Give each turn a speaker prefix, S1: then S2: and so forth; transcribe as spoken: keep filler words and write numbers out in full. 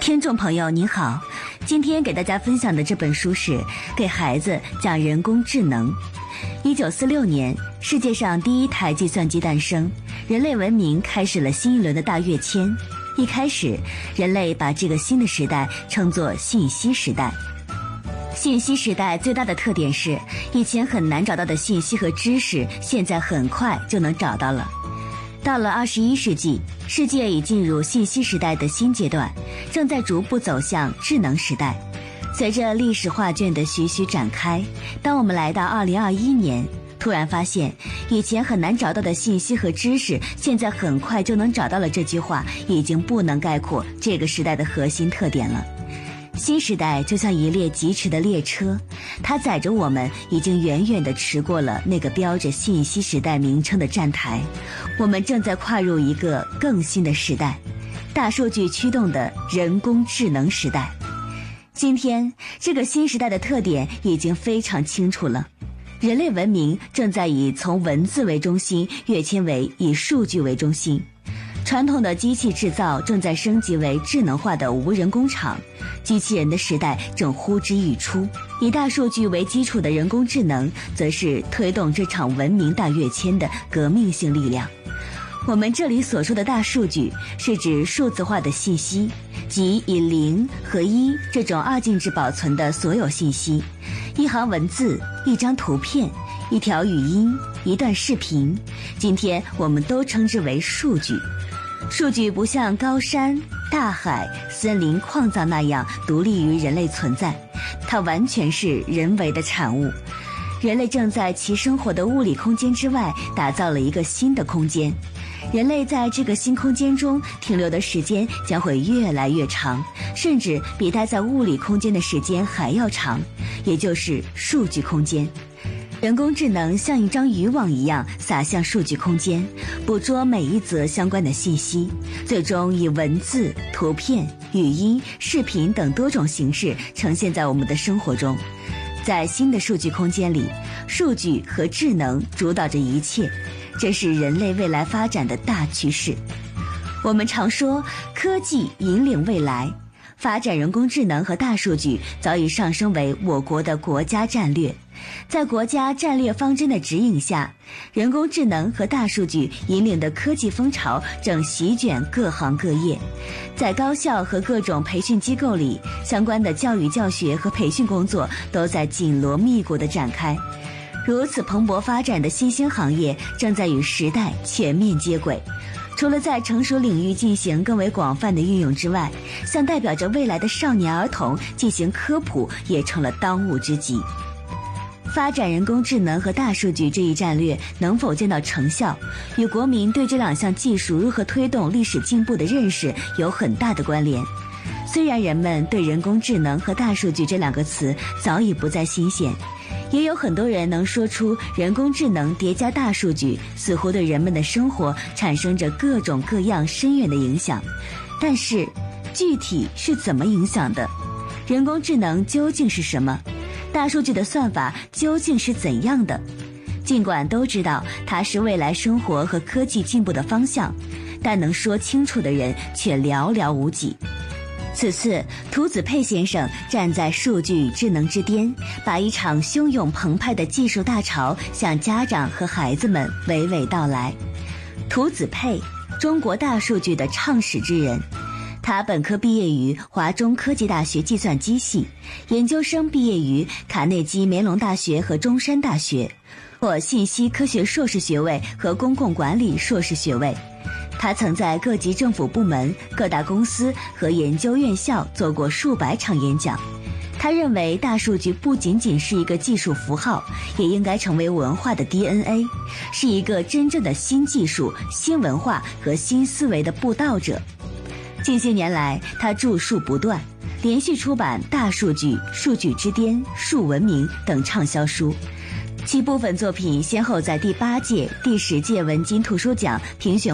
S1: 听众朋友您好，今天给大家分享的这本书是《给孩子讲人工智能》。一九四六年，世界上第一台计算机诞生，人类文明开始了新一轮的大跃迁。一开始，人类把这个新的时代称作信息时代。信息时代最大的特点是，以前很难找到的信息和知识，现在很快就能找到了。到了二十一世纪，世界已进入信息时代的新阶段，正在逐步走向智能时代。随着历史画卷的徐徐展开，当我们来到二零二一年，突然发现以前很难找到的信息和知识，现在很快就能找到了，这句话已经不能概括这个时代的核心特点了。新时代就像一列疾驰的列车，它载着我们已经远远地驰过了那个标着信息时代名称的站台，我们正在跨入一个更新的时代，大数据驱动的人工智能时代。今天这个新时代的特点已经非常清楚了，人类文明正在以从文字为中心跃迁为以数据为中心。传统的机器制造正在升级为智能化的无人工厂，机器人的时代正呼之欲出。以大数据为基础的人工智能，则是推动这场文明大跃迁的革命性力量。我们这里所说的大数据，是指数字化的信息，即以零和一这种二进制保存的所有信息，一行文字、一张图片、一条语音、一段视频，今天我们都称之为数据。数据不像高山、大海、森林、矿藏那样独立于人类存在，它完全是人为的产物。人类正在其生活的物理空间之外打造了一个新的空间，人类在这个新空间中停留的时间将会越来越长，甚至比待在物理空间的时间还要长，也就是数据空间。人工智能像一张渔网一样撒向数据空间，捕捉每一则相关的信息，最终以文字、图片、语音、视频等多种形式呈现在我们的生活中。在新的数据空间里，数据和智能主导着一切，这是人类未来发展的大趋势。我们常说科技引领未来，发展人工智能和大数据早已上升为我国的国家战略。在国家战略方针的指引下，人工智能和大数据引领的科技风潮正席卷各行各业。在高校和各种培训机构里，相关的教育教学和培训工作都在紧锣密鼓地展开。如此蓬勃发展的新兴行业正在与时代全面接轨。除了在成熟领域进行更为广泛的运用之外，向代表着未来的少年儿童进行科普也成了当务之急。发展人工智能和大数据这一战略能否见到成效，与国民对这两项技术如何推动历史进步的认识有很大的关联。虽然人们对人工智能和大数据这两个词早已不再新鲜，也有很多人能说出人工智能叠加大数据似乎对人们的生活产生着各种各样深远的影响，但是具体是怎么影响的？人工智能究竟是什么？大数据的算法究竟是怎样的？尽管都知道它是未来生活和科技进步的方向，但能说清楚的人却寥寥无几。此次涂子佩先生站在数据与智能之巅，把一场汹涌澎湃的技术大潮向家长和孩子们娓娓道来。涂子佩，中国大数据的创始之人，他本科毕业于华中科技大学计算机系，研究生毕业于卡内基梅隆大学和中山大学，获信息科学硕士学位和公共管理硕士学位。他曾在各级政府部门、各大公司和研究院校做过数百场演讲。他认为大数据不仅仅是一个技术符号，也应该成为文化的 D N A， 是一个真正的新技术、新文化和新思维的布道者。近些年来，他著述不断，连续出版《大数据》《数据之巅》《数文明》等畅销书，其部分作品先后在第八届、第十届文津图书奖评选